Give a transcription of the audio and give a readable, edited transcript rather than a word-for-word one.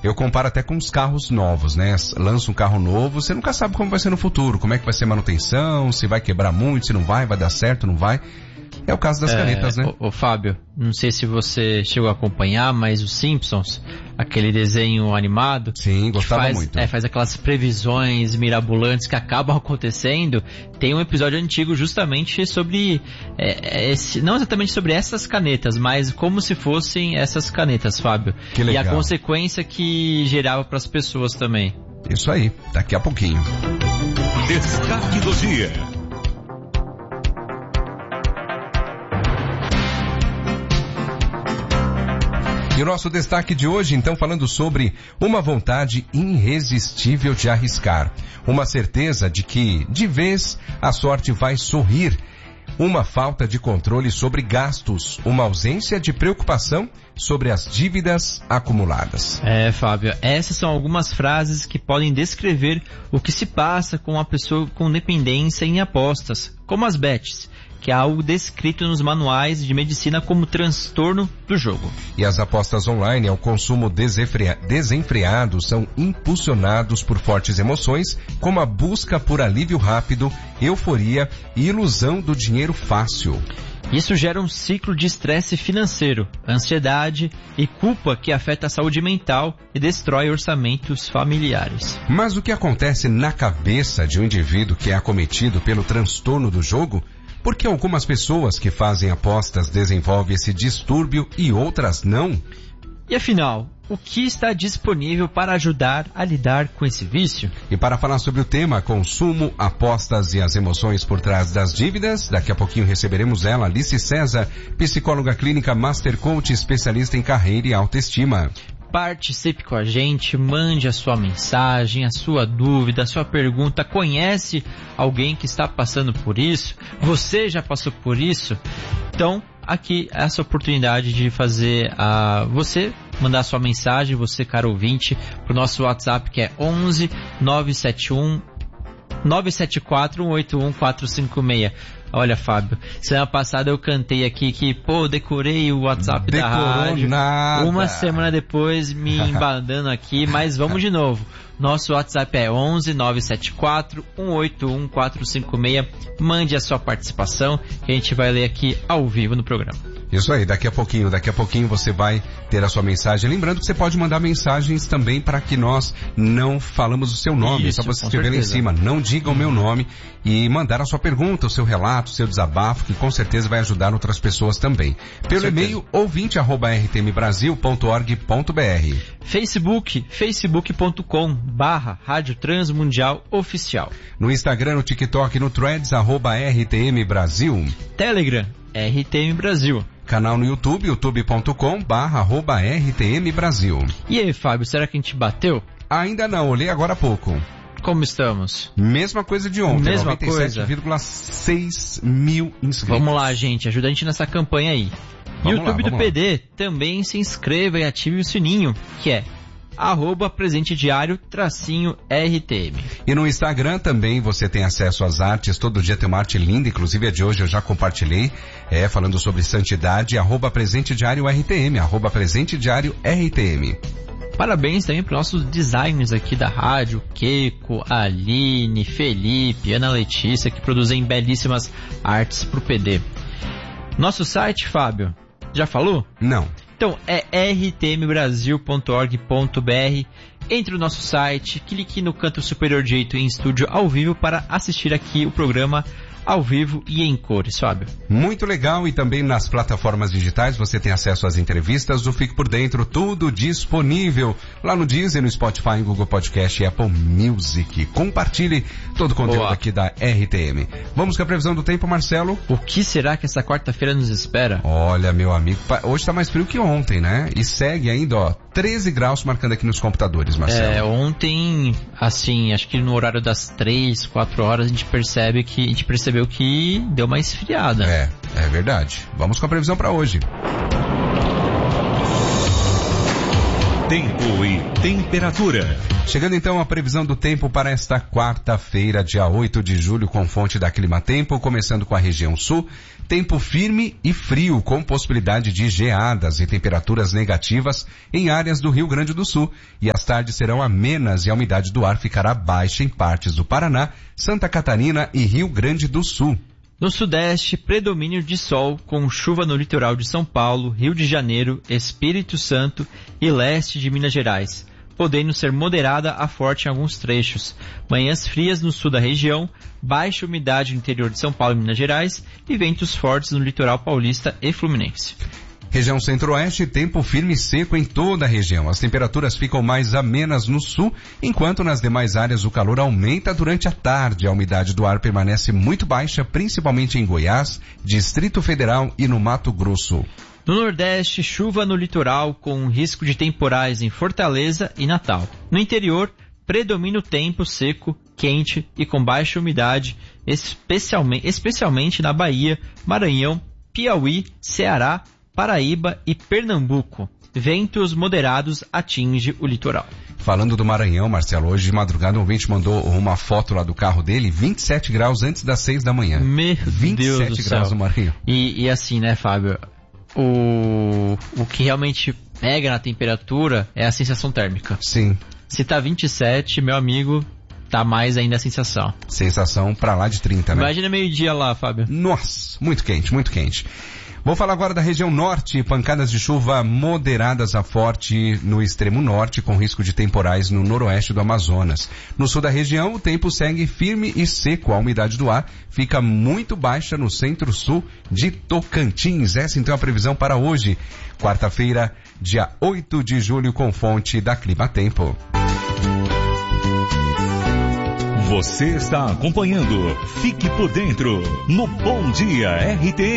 Eu comparo até com os carros novos, né? Lança um carro novo, você nunca sabe como vai ser no futuro, como é que vai ser a manutenção, se vai quebrar muito, se não vai dar certo, não vai. É o caso das canetas, né? Ô Fábio, não sei se você chegou a acompanhar, mas os Simpsons, aquele desenho animado... Sim, gostava muito. Faz aquelas previsões mirabolantes que acabam acontecendo. Tem um episódio antigo justamente sobre... não exatamente sobre essas canetas, mas como se fossem essas canetas, Fábio. Que legal. E a consequência que gerava para as pessoas também. Isso aí, daqui a pouquinho. Destaque do dia. E o nosso destaque de hoje, então, falando sobre uma vontade irresistível de arriscar. Uma certeza de que, de vez, a sorte vai sorrir. Uma falta de controle sobre gastos. Uma ausência de preocupação sobre as dívidas acumuladas. Fábio, essas são algumas frases que podem descrever o que se passa com uma pessoa com dependência em apostas, como as bets, que é algo descrito nos manuais de medicina como transtorno do jogo. E as apostas online ao consumo desenfreado são impulsionados por fortes emoções, como a busca por alívio rápido, euforia e ilusão do dinheiro fácil. Isso gera um ciclo de estresse financeiro, ansiedade e culpa que afeta a saúde mental e destrói orçamentos familiares. Mas o que acontece na cabeça de um indivíduo que é acometido pelo transtorno do jogo? Por que algumas pessoas que fazem apostas desenvolvem esse distúrbio e outras não? E afinal, o que está disponível para ajudar a lidar com esse vício? E para falar sobre o tema consumo, apostas e as emoções por trás das dívidas, daqui a pouquinho receberemos ela, Alice César, psicóloga clínica, master coach, especialista em carreira e autoestima. Participe com a gente, mande a sua mensagem, a sua dúvida, a sua pergunta. Conhece alguém que está passando por isso? Você já passou por isso? Então, aqui essa oportunidade de fazer você mandar sua mensagem, você, caro ouvinte, para o nosso WhatsApp, que é 11 971 974 181 456. Olha, Fábio, semana passada eu cantei aqui que, decorei o WhatsApp da rádio. Nada. Uma semana depois me embandando aqui, mas vamos de novo. Nosso WhatsApp é 11 974 181 456. Mande a sua participação que a gente vai ler aqui ao vivo no programa. Isso aí, daqui a pouquinho você vai ter a sua mensagem. Lembrando que você pode mandar mensagens também para que nós não falamos o seu nome. Isso, só você escrever lá em cima, não diga o meu nome e mandar a sua pergunta, o seu relato, o seu desabafo, que com certeza vai ajudar outras pessoas também. Pelo e-mail ouvinte@rtmbrasil.org.br. Facebook.com/Rádio Transmundial Oficial. No Instagram, no TikTok, no Threads, @RTM Brasil. Telegram, RTM Brasil. Canal no YouTube, youtube.com/RTM Brasil. E aí, Fábio, será que a gente bateu? Ainda não, olhei agora há pouco. Como estamos? Mesma coisa de ontem, Mesma 97,6 mil inscritos. Vamos lá, gente, ajuda a gente nessa campanha aí. YouTube do PD, também se inscreva e ative o sininho, que é @presentediario_RTM. E no Instagram também você tem acesso às artes, todo dia tem uma arte linda, inclusive a de hoje eu já compartilhei, falando sobre santidade, @presentediario_RTM, @presentediario_RTM. Parabéns também para os nossos designers aqui da rádio, Keiko, Aline, Felipe, Ana Letícia, que produzem belíssimas artes para o PD. Nosso site, Fábio, já falou? Não. Então é rtmbrasil.org.br. Entre no nosso site, clique no canto superior direito em estúdio ao vivo para assistir aqui o programa ao vivo e em cores, Fábio. Muito legal, e também nas plataformas digitais você tem acesso às entrevistas do Fique Por Dentro, tudo disponível lá no Deezer, no Spotify, Google Podcast e Apple Music. Compartilhe todo o conteúdo aqui da RTM. Vamos com a previsão do tempo, Marcelo? O que será que essa quarta-feira nos espera? Olha, meu amigo, hoje tá mais frio que ontem, né? E segue ainda, 13 graus marcando aqui nos computadores, Marcelo. Ontem, assim, acho que no horário das 3, 4 horas a gente percebeu que deu uma esfriada. É verdade. Vamos com a previsão para hoje. Tempo e temperatura. Chegando então a previsão do tempo para esta quarta-feira, dia 8 de julho, com fonte da Climatempo, começando com a região sul. Tempo firme e frio, com possibilidade de geadas e temperaturas negativas em áreas do Rio Grande do Sul. E as tardes serão amenas e a umidade do ar ficará baixa em partes do Paraná, Santa Catarina e Rio Grande do Sul. No sudeste, predomínio de sol, com chuva no litoral de São Paulo, Rio de Janeiro, Espírito Santo e leste de Minas Gerais, podendo ser moderada a forte em alguns trechos. Manhãs frias no sul da região, baixa umidade no interior de São Paulo e Minas Gerais e ventos fortes no litoral paulista e fluminense. Região centro-oeste, tempo firme e seco em toda a região. As temperaturas ficam mais amenas no sul, enquanto nas demais áreas o calor aumenta durante a tarde. A umidade do ar permanece muito baixa, principalmente em Goiás, Distrito Federal e no Mato Grosso. No Nordeste, chuva no litoral com risco de temporais em Fortaleza e Natal. No interior, predomina o tempo seco, quente e com baixa umidade, especialmente na Bahia, Maranhão, Piauí, Ceará, Paraíba e Pernambuco. Ventos moderados atingem o litoral. Falando do Maranhão, Marcelo, hoje de madrugada um ouvinte mandou uma foto lá do carro dele, 27 graus antes das 6 da manhã. Meu 27 Deus do graus céu. no Maranhão. E assim, né, Fábio? O que realmente pega na temperatura é a sensação térmica. Sim. Se tá 27, meu amigo, tá mais ainda a sensação. Sensação pra lá de 30, né? Imagina meio-dia lá, Fábio. Nossa, muito quente, muito quente. Vou falar agora da região norte, pancadas de chuva moderadas a forte no extremo norte, com risco de temporais no noroeste do Amazonas. No sul da região, o tempo segue firme e seco. A umidade do ar fica muito baixa no centro-sul de Tocantins. Essa então é a previsão para hoje, quarta-feira, dia 8 de julho, com fonte da Climatempo. Você está acompanhando Fique por Dentro no Bom Dia RTM.